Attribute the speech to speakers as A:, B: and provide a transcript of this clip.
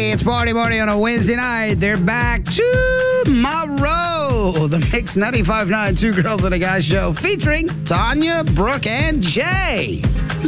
A: Hey, it's Party Morning on a Wednesday night. They're back tomorrow. The Mix 95.9 Two Girls and a Guy show featuring Tanya, Brooke, and Jay.